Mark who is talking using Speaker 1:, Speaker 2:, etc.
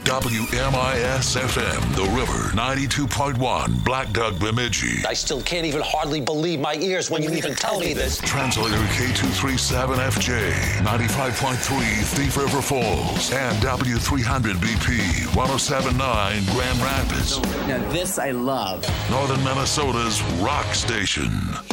Speaker 1: WMIS-FM, The River, 92.1, Black Duck, Bemidji.
Speaker 2: I still can't even hardly believe my ears when you even tell me this.
Speaker 1: Translator K237FJ, 95.3 Thief River Falls, and W300BP, 107.9 Grand Rapids.
Speaker 3: Now this I love.
Speaker 1: Northern Minnesota's rock station.